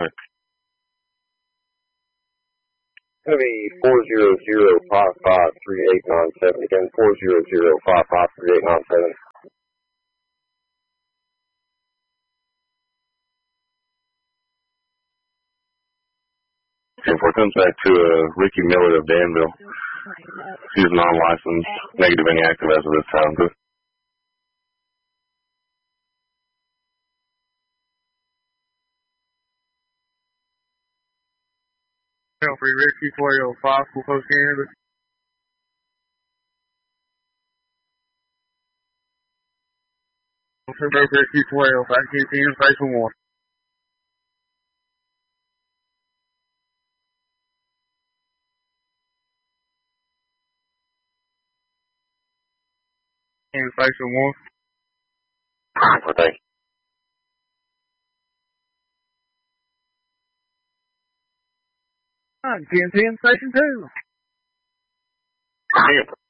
It's going to be 400553897. Again, 400553897. If it comes back to Ricky Miller of Danville, he's non-licensed, negative inactive as of this time. Good. Free Ricky 405, full post Canada. Ricky 12, back in station 1. In station 1. Okay. TNT in station 2. Yeah.